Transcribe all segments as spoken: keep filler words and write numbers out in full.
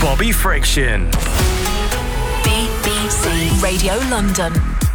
Bobby Friction. B B C Radio London.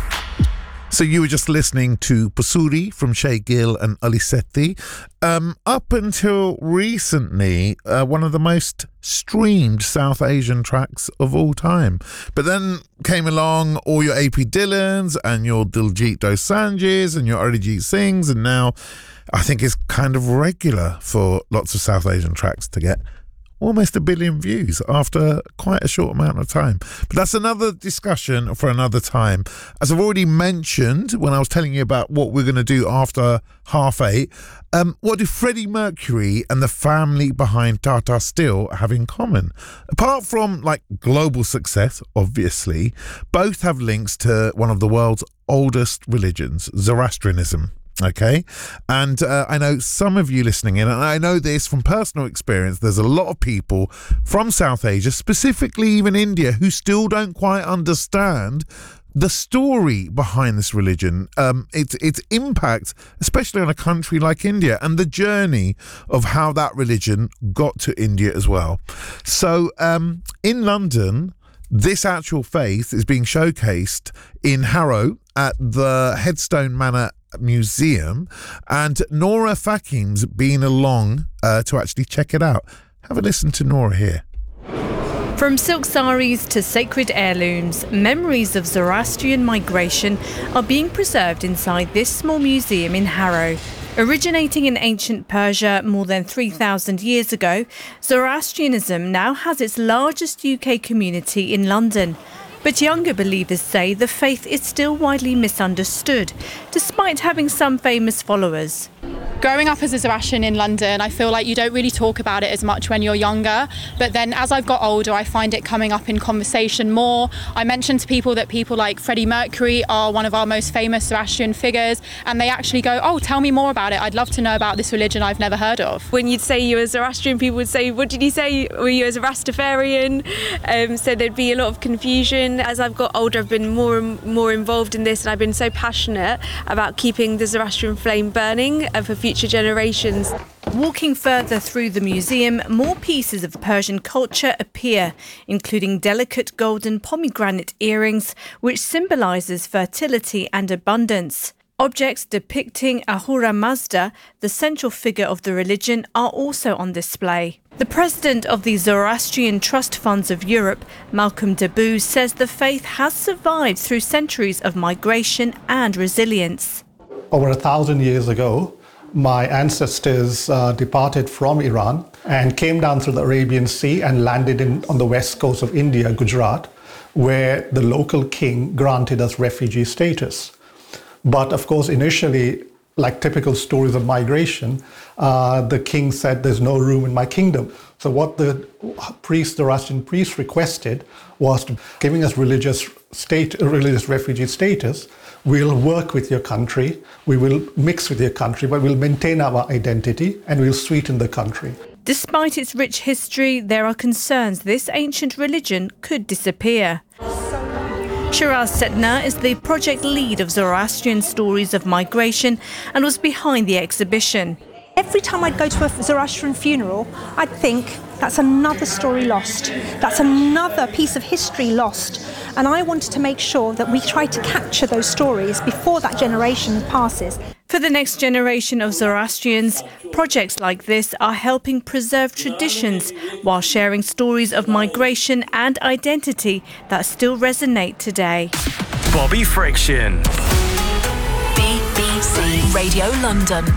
So you were just listening to Pasuri from Shay Gill and Ali Sethi. Um, up until recently, uh, one of the most streamed South Asian tracks of all time. But then came along all your A P Dillons and your Diljit Dosanjhs and your Arijit Singhs, and now I think it's kind of regular for lots of South Asian tracks to get almost a billion views after quite a short amount of time. But that's another discussion for another time. As I've already mentioned when I was telling you about what we're going to do after half eight, um, what do Freddie Mercury and the family behind Tata Steel have in common? Apart from like global success, obviously, both have links to one of the world's oldest religions, Zoroastrianism. Okay, and uh, I know some of you listening in, and I know this from personal experience, there's a lot of people from South Asia, specifically even India, who still don't quite understand the story behind this religion, um, its its impact, especially on a country like India, and the journey of how that religion got to India as well. So um, in London, this actual faith is being showcased in Harrow at the Headstone Manor Museum, and Nora Fakim's been along uh, to actually check it out. Have a listen to Nora here. From silk saris to sacred heirlooms, memories of Zoroastrian migration are being preserved inside this small museum in Harrow. Originating in ancient Persia more than three thousand years ago, Zoroastrianism now has its largest U K community in London. But younger believers say the faith is still widely misunderstood, despite having some famous followers. Growing up as a Zoroastrian in London, I feel like you don't really talk about it as much when you're younger. But then as I've got older, I find it coming up in conversation more. I mention to people that people like Freddie Mercury are one of our most famous Zoroastrian figures, and they actually go, oh, tell me more about it. I'd love to know about this religion I've never heard of. When you'd say you were Zoroastrian, people would say, what did you say? Were you a Rastafarian? Um, so there'd be a lot of confusion. As I've got older, I've been more and more involved in this, and I've been so passionate about keeping the Zoroastrian flame burning for future generations. Walking further through the museum, more pieces of Persian culture appear, including delicate golden pomegranate earrings, which symbolises fertility and abundance. Objects depicting Ahura Mazda, the central figure of the religion, are also on display. The president of the Zoroastrian Trust Funds of Europe, Malcolm Deboo, says the faith has survived through centuries of migration and resilience. Over a thousand years ago, my ancestors uh, departed from Iran and came down through the Arabian Sea and landed in, on the west coast of India, Gujarat, where the local king granted us refugee status. But of course, initially, like typical stories of migration, uh, the king said, there's no room in my kingdom. So what the priest, the Zoroastrian priest requested was to, giving us religious state, religious refugee status. We'll work with your country, we will mix with your country, but we'll maintain our identity and we'll sweeten the country. Despite its rich history, there are concerns this ancient religion could disappear. Shiraz Setna is the project lead of Zoroastrian Stories of Migration and was behind the exhibition. Every time I'd go to a Zoroastrian funeral, I'd think, that's another story lost. That's another piece of history lost. And I wanted to make sure that we try to capture those stories before that generation passes. For the next generation of Zoroastrians, projects like this are helping preserve traditions while sharing stories of migration and identity that still resonate today. Bobby Friction. B B C Radio London.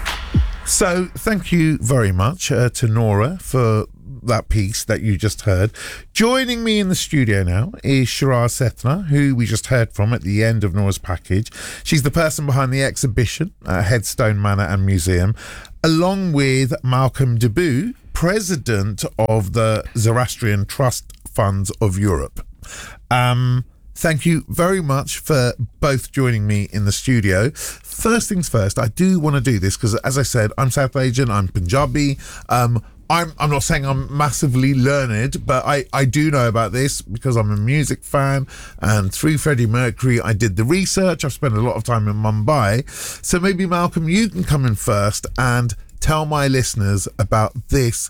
So thank you very much uh, to Nora for that piece that you just heard. Joining me in the studio now is Shiraz Setna, who we just heard from at the end of Nora's package. She's the person behind the exhibition at Headstone Manor and Museum, along with Malcolm Deboo, president of the Zoroastrian Trust Funds of Europe. Um, thank you very much for both joining me in the studio. First things first, I do want to do this because, as I said, I'm South Asian, I'm Punjabi. Um, I'm, I'm not saying I'm massively learned, but I, I do know about this because I'm a music fan, and through Freddie Mercury I did the research. I've spent a lot of time in Mumbai. So maybe, Malcolm, you can come in first and tell my listeners about this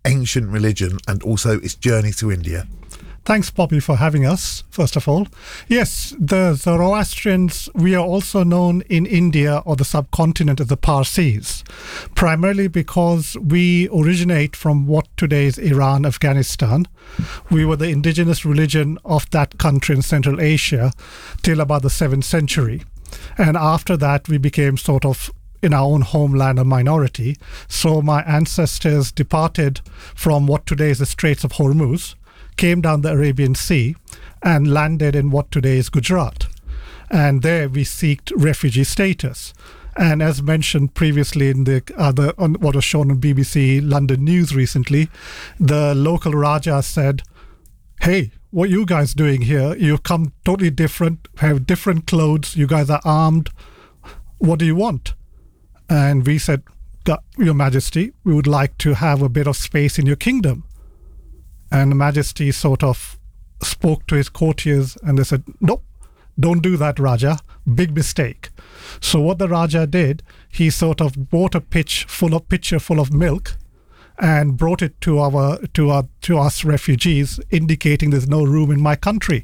ancient religion and also its journey to India. Thanks, Bobby, for having us, first of all. Yes, the Zoroastrians, we are also known in India or the subcontinent as the Parsis, primarily because we originate from what today is Iran, Afghanistan. We were the indigenous religion of that country in Central Asia till about the seventh century. And after that, we became sort of in our own homeland a minority. So my ancestors departed from what today is the Straits of Hormuz, came down the Arabian Sea and landed in what today is Gujarat. And there we sought refugee status. And as mentioned previously in the other, on what was shown on B B C London News recently, the local Raja said, hey, what are you guys doing here? You've come totally different, have different clothes, you guys are armed. What do you want? And we said, Your Majesty, we would like to have a bit of space in your kingdom. And the Majesty sort of spoke to his courtiers and they said, nope, don't do that, Raja. Big mistake. So what the Raja did, he sort of bought a pitch full of pitcher full of milk and brought it to our to our to us refugees, indicating there's no room in my country.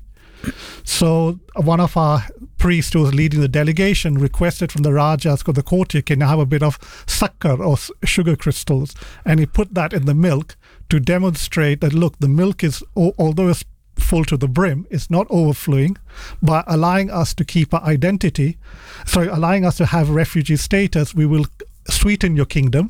So one of our priests who was leading the delegation requested from the Rajas, because the courtier can have a bit of sakkar or sugar crystals, and he put that in the milk to demonstrate that, look, the milk is, although it's full to the brim, it's not overflowing, but allowing us to keep our identity, sorry, allowing us to have refugee status, we will sweeten your kingdom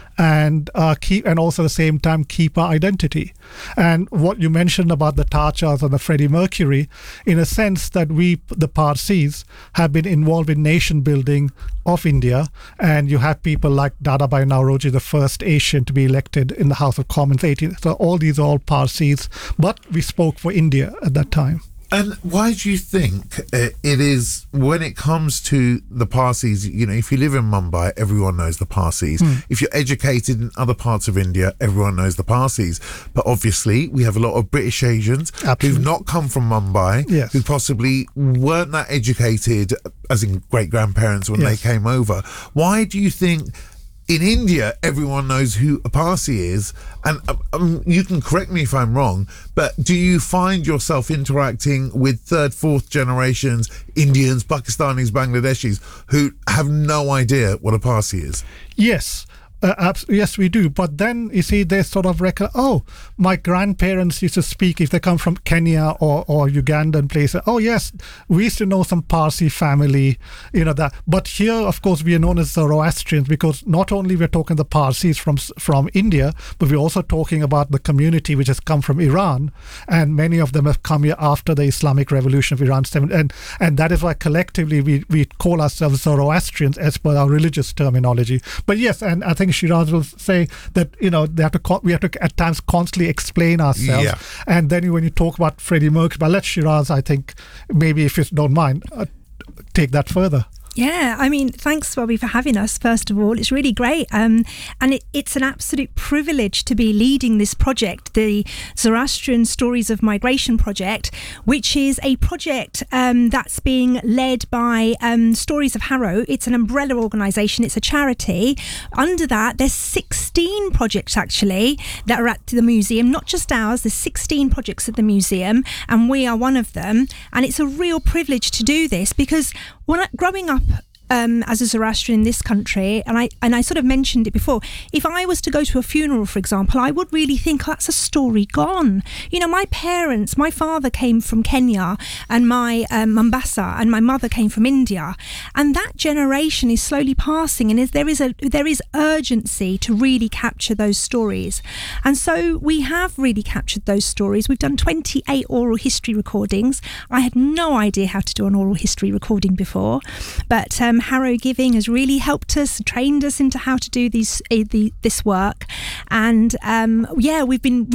and uh, keep, and also at the same time keep our identity. And what you mentioned about the Tachas and the Freddie Mercury, in a sense that we, the Parsis, have been involved in nation building of India, and you have people like Dadabhai Naoroji, the first Asian to be elected in the House of Commons, eighteen. So all these are all Parsis, but we spoke for India at that time. And why do you think uh, it is, when it comes to the Parsis, you know, if you live in Mumbai, everyone knows the Parsis. Mm. If you're educated in other parts of India, everyone knows the Parsis. But obviously, we have a lot of British Asians Absolutely. who've not come from Mumbai, yes. who possibly weren't that educated, as in great-grandparents when yes. they came over. Why do you think in India, everyone knows who a Parsi is, and um, you can correct me if I'm wrong, but do you find yourself interacting with third, fourth generations, Indians, Pakistanis, Bangladeshis, who have no idea what a Parsi is? Yes. Uh, abs- yes, we do. But then, you see, they sort of reckon, oh, my grandparents used to speak, if they come from Kenya or, or Uganda and places, oh, yes, we used to know some Parsi family, you know, that. But here, of course, we are known as Zoroastrians, because not only we're talking the Parsis from from India, but we're also talking about the community which has come from Iran, and many of them have come here after the Islamic Revolution of Iran. And, and that is why collectively we, we call ourselves Zoroastrians as per our religious terminology. But yes, and I think Shiraz will say that, you know, they have to co- we have to at times constantly explain ourselves. Yeah. And then when you talk about Freddie Mercury, but let Shiraz, I think, maybe if you don't mind, uh, take that further. Yeah, I mean, thanks, Bobby, for having us, first of all. It's really great. Um, and it, it's an absolute privilege to be leading this project, the Zoroastrian Stories of Migration project, which is a project um, that's being led by um, Stories of Harrow. It's an umbrella organisation. It's a charity. Under that, there's sixteen projects, actually, that are at the museum, not just ours. There's sixteen projects at the museum, and we are one of them. And it's a real privilege to do this, because when I, growing up um, as a Zoroastrian in this country, and I and I sort of mentioned it before, if I was to go to a funeral, for example, I would really think, oh, that's a story gone. You know, my parents, my father came from Kenya and my um, Mombasa, and my mother came from India, and that generation is slowly passing, and is, there is a there is urgency to really capture those stories. And so we have really captured those stories. We've done twenty-eight oral history recordings. I had no idea how to do an oral history recording before, but um, Harrow Giving has really helped us, trained us into how to do these uh, the, this work. And um, yeah, we've been